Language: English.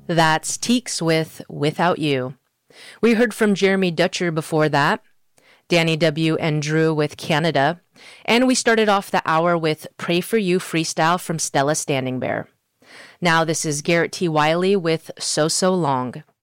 That's Teeks with Without You. We heard from Jeremy Dutcher before that, Danny W. and Drew with Canada, and we started off the hour with Pray For You freestyle from Stella Standing Bear. Now this is Garrett T. Wiley with So So Long.